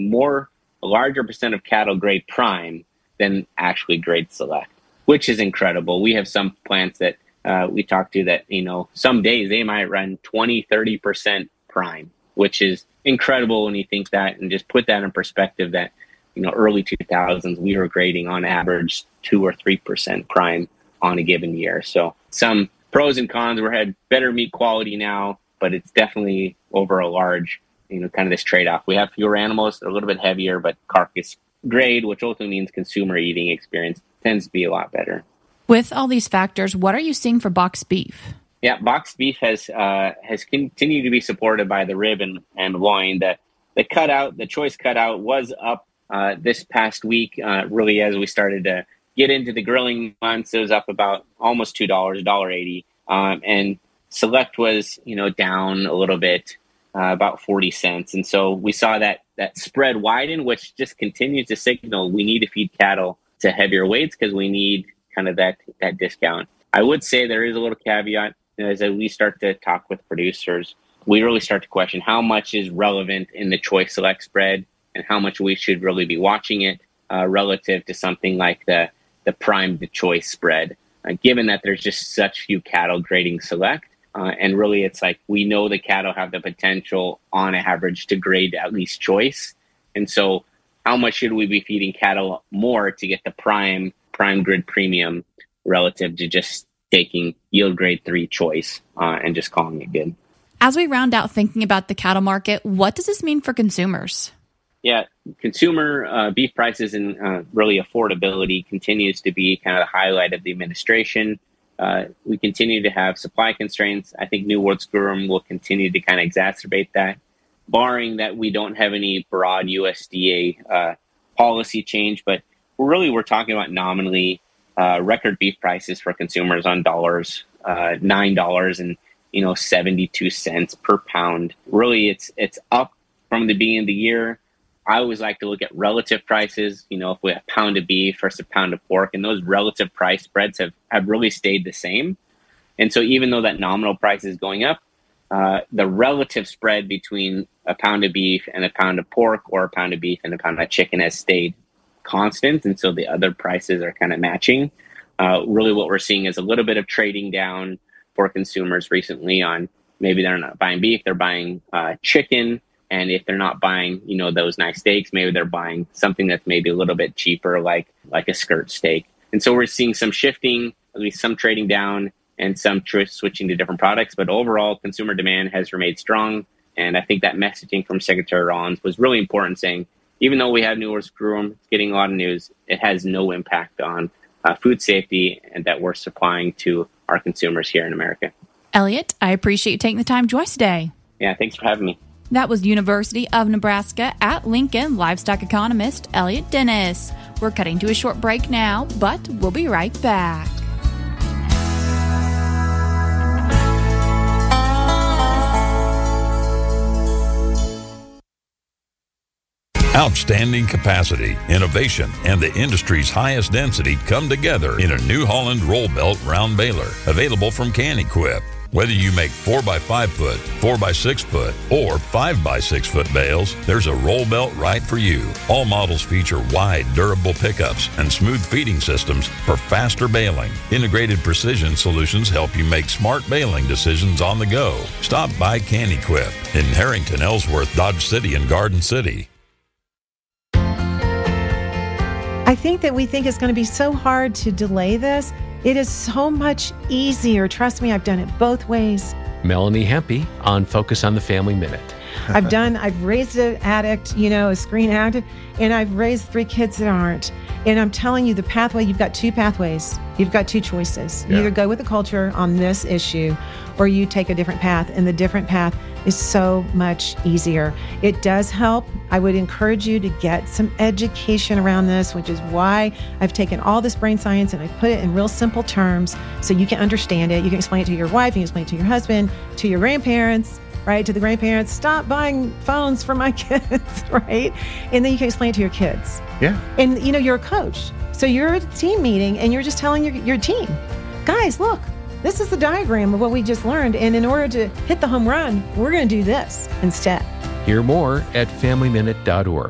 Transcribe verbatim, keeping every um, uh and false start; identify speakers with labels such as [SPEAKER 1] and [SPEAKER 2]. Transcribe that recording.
[SPEAKER 1] more, a larger percent of cattle grade prime than actually grade select, which is incredible. We have some plants that uh, we talk to that, you know, some days they might run twenty, thirty percent prime, which is incredible when you think that, and just put that in perspective that, you know, early two thousands, we were grading on average two or three percent prime on a given year. So some pros and cons. We had better meat quality now, but it's definitely over a large, you know, kind of this trade-off. We have fewer animals, they're a little bit heavier, but carcass grade, which ultimately means consumer eating experience, tends to be a lot better.
[SPEAKER 2] With all these factors, what are you seeing for boxed beef?
[SPEAKER 1] Yeah, boxed beef has uh, has continued to be supported by the rib and, and loin. The, the cutout, the choice cutout was up uh, this past week, uh, really as we started to get into the grilling months. It was up about almost two dollars, one dollar eighty. Um, and select was, you know, down a little bit, uh, about forty cents. And so we saw that that spread widen, which just continues to signal we need to feed cattle to heavier weights because we need kind of that, that discount. I would say there is a little caveat. You know, as we start to talk with producers, we really start to question how much is relevant in the choice select spread and how much we should really be watching it uh, relative to something like the, the prime to choice spread, uh, given that there's just such few cattle grading select. Uh, and really, it's like we know the cattle have the potential on average to grade at least choice. And so how much should we be feeding cattle more to get the prime, prime grid premium relative to just taking yield grade three choice uh, and just calling it good?
[SPEAKER 2] As we round out thinking about the cattle market, what does this mean for consumers?
[SPEAKER 1] Yeah, consumer uh, beef prices and uh, really affordability continues to be kind of the highlight of the administration. Uh, we continue to have supply constraints. I think New World Screw-Worm will continue to kind of exacerbate that, barring that we don't have any broad U S D A uh, policy change. But really, we're talking about nominally uh, record beef prices for consumers on dollars, uh, nine dollars and you know seventy-two cents per pound. Really, it's it's up from the beginning of the year. I always like to look at relative prices, you know, if we have a pound of beef versus a pound of pork, and those relative price spreads have, have really stayed the same. And so even though that nominal price is going up, uh, the relative spread between a pound of beef and a pound of pork or a pound of beef and a pound of chicken has stayed constant. And so the other prices are kind of matching. Uh, really what we're seeing is a little bit of trading down for consumers recently on maybe they're not buying beef, they're buying uh, chicken. And if they're not buying, you know, those nice steaks, maybe they're buying something that's maybe a little bit cheaper, like like a skirt steak. And so we're seeing some shifting, at least some trading down and some tr- switching to different products. But overall, consumer demand has remained strong. And I think that messaging from Secretary Rollins was really important, saying, even though we have New World Screw-Worm getting a lot of news, it has no impact on uh, food safety and that we're supplying to our consumers here in America.
[SPEAKER 2] Elliot, I appreciate you taking the time to join us today.
[SPEAKER 1] Yeah, thanks for having me.
[SPEAKER 2] That was University of Nebraska at Lincoln livestock economist Elliot Dennis. We're cutting to a short break now, but we'll be right back.
[SPEAKER 3] Outstanding capacity, innovation, and the industry's highest density come together in a New Holland roll belt round baler, available from Can-Equip. Whether you make four by five foot, four by six foot, or five by six foot bales, there's a roll belt right for you. All models feature wide, durable pickups and smooth feeding systems for faster baling. Integrated precision solutions help you make smart baling decisions on the go. Stop by Can-Equip in Harrington, Ellsworth, Dodge City, and Garden City.
[SPEAKER 4] I think that we think it's going to be so hard to delay this. It is so much easier. Trust me, I've done it both ways.
[SPEAKER 5] Melanie Hempy on Focus on the Family Minute.
[SPEAKER 4] I've done, I've raised an addict, you know, a screen addict, and I've raised three kids that aren't. And I'm telling you, the pathway, you've got two pathways. You've got two choices. You
[SPEAKER 6] Yeah.
[SPEAKER 4] either go with the culture on this issue, or you take a different path. And the different path is so much easier. It does help. I would encourage you to get some education around this, which is why I've taken all this brain science and I've put it in real simple terms so you can understand it. You can explain it to your wife, you can explain it to your husband, to your grandparents, right? To the grandparents, stop buying phones for my kids, right? And then you can explain it to your kids.
[SPEAKER 6] Yeah.
[SPEAKER 4] And, you know, you're a coach. So you're at a team meeting and you're just telling your, your team, guys, look, this is the diagram of what we just learned. And in order to hit the home run, we're going to do this instead.
[SPEAKER 5] Hear more at family minute dot org.